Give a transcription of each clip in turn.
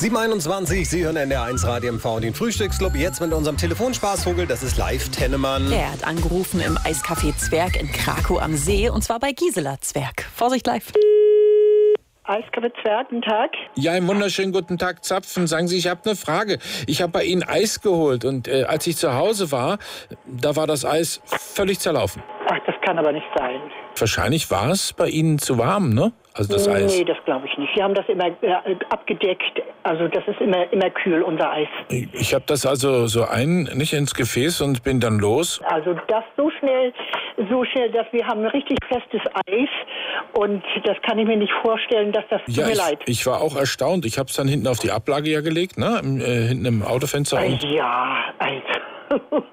7:21, Sie hören NDR1 Radio MV und den Frühstücksclub. Jetzt mit unserem Telefonspaßvogel, das ist Live Tennemann. Er hat angerufen im Eiscafé Zwerg in Krakow am See und zwar bei Gisela Zwerg. Vorsicht, Live. Eiscafé Zwerg, guten Tag. Ja, einen wunderschönen guten Tag, Zapfen. Sagen Sie, ich habe eine Frage. Ich habe bei Ihnen Eis geholt und als ich zu Hause war, da war das Eis völlig zerlaufen. Ach, das kann aber nicht sein. Wahrscheinlich war es bei Ihnen zu warm, ne? Also das Eis. Nee, das glaube ich nicht. Wir haben das immer abgedeckt. Also das ist immer kühl, unser Eis. Ich habe das also nicht ins Gefäß und bin dann los. Also das so schnell, dass wir haben ein richtig festes Eis. Und das kann ich mir nicht vorstellen, dass das tut mir leid. Ich war auch erstaunt. Ich habe es dann hinten auf die Ablage ja gelegt, ne? Hinten im Autofenster. Ja, also.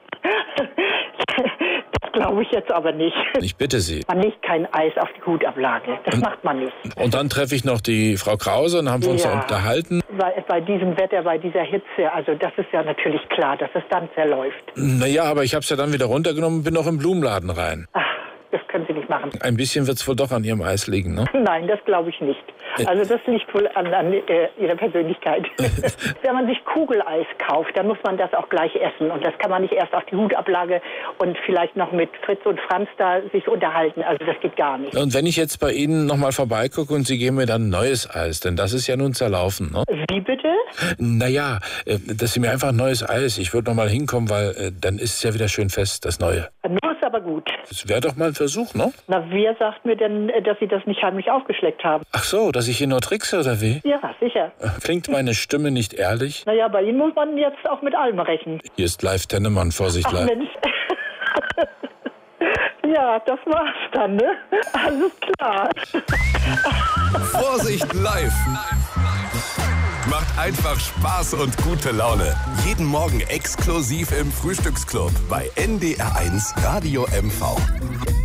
Das glaube ich jetzt aber nicht. Ich bitte Sie. Man legt kein Eis auf die Hutablage. Das macht man nicht. Und dann treffe ich noch die Frau Krause und haben wir uns unterhalten. Bei diesem Wetter, bei dieser Hitze, also das ist ja natürlich klar, dass es dann zerläuft. Naja, aber ich habe es ja dann wieder runtergenommen und bin noch im Blumenladen rein. Ach, das können Sie nicht machen. Ein bisschen wird es wohl doch an Ihrem Eis liegen, ne? Nein, das glaube ich nicht. Also das liegt wohl an Ihrer Persönlichkeit. Wenn man sich Kugeleis kauft, dann muss man das auch gleich essen. Und das kann man nicht erst auf die Hutablage und vielleicht noch mit Fritz und Franz da sich unterhalten. Also das geht gar nicht. Und wenn ich jetzt bei Ihnen nochmal vorbeigucke und Sie geben mir dann neues Eis, denn das ist ja nun zerlaufen, ne? Wie bitte? Naja, dass Sie mir einfach neues Eis, ich würde nochmal hinkommen, weil dann ist es ja wieder schön fest, das Neue. Nur ist aber gut. Das wäre doch mal ein Versuch, ne? Na, wer sagt mir denn, dass Sie das nicht heimlich aufgeschleckt haben? Ach so, dass ich hier nur trickse, oder wie? Ja, sicher. Klingt meine Stimme nicht ehrlich? Naja, bei Ihnen muss man jetzt auch mit allem rechnen. Hier ist Live Tennemann, Vorsicht, Ach, Live. Mensch. Ja, das war's dann, ne? Alles klar. Vorsicht, Live. Macht einfach Spaß und gute Laune. Jeden Morgen exklusiv im Frühstücksclub bei NDR1 Radio MV.